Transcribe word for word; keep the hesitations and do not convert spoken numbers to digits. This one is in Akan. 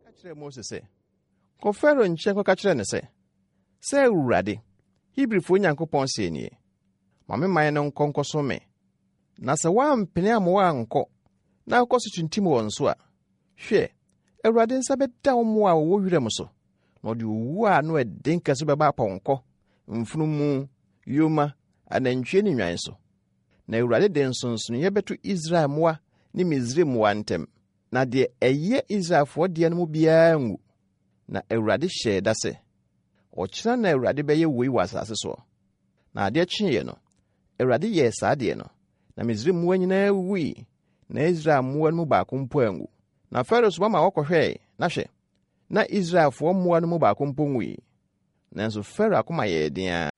kyerɛ Mose sɛ, kɔ Farao nkyɛn kɔka kyerɛ ne sɛ, sɛ Awurade, Hebrifo Nyankopɔn sɛ nie, ma me man no nkɔ nkɔso me. Na sɛ woampene amoa ankɔ na akɔ so tuntim wɔn so a, hwɛ, Awurade nsa bɛda wo mmoa a wɔwɔ wiram so, na ɔde owu a no ɛden kɛse bɛba apɔnkɔ, mfunumu, yoma, anantwie ne nwan so. Na Awurade de nsonsonoyɛ bɛto Israel mmoa ne Misraim mmoa ntam, na deɛ ɛyɛ Israelfoɔ deɛ no mu biara ngu. Na Awurade hyɛɛ da sɛ, ɔkyena na Awurade bɛyɛ wei wɔ asase so. Na adeɛ kyeeɛ no, Awurade yɛɛ saa deɛ no, na Misraim mmoa nyinaa wui, na Israel mmoa no mu baako mpo angu. Na Farao so ma wɔkɔhwɛe, na hwɛ, na Israelfoɔ mmoa no mu baako mpo nwui. Nanso Farao akoma yɛɛ den.